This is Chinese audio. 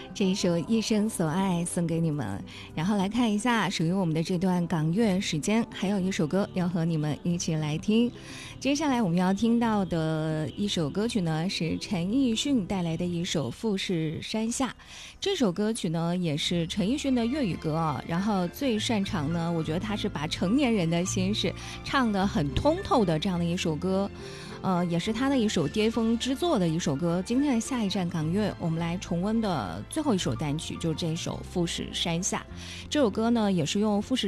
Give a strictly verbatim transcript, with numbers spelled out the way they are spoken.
这一首《一生所爱》送给你们。然后来看一下属于我们的这段港乐时间，还有一首歌要和你们一起来听。接下来我们要听到的一首歌曲呢，是陈奕迅带来的一首《富士山下》。这首歌曲呢也是陈奕迅的粤语歌啊，然后最擅长呢，我觉得他是把成年人的心事唱得很通透的这样的一首歌。呃，也是他的一首巅峰之作的一首歌。今天的下一站港乐，我们来重温的最后一首单曲就是这首《富士山下》。这首歌呢，也是用富士